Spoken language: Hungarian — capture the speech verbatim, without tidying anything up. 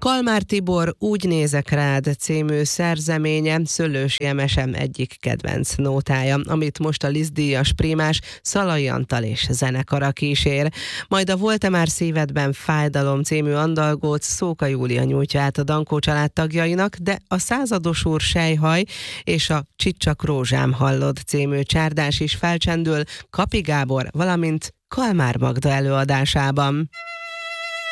Kalmár Tibor Úgy nézek rád című szerzeménye Szöllősi Emesem egyik kedvenc nótája, amit most a Liszt-díjas prímás Szalai Antal és zenekara kísér. Majd a Volt-e már szívedben fájdalom című andalgót Szóka Júlia nyújtja át a Dankó család tagjainak, de a Százados úr Sejhaj és a Csicsak rózsám hallod című csárdás is felcsendül Kapi Gábor, valamint Kalmár Magda előadásában.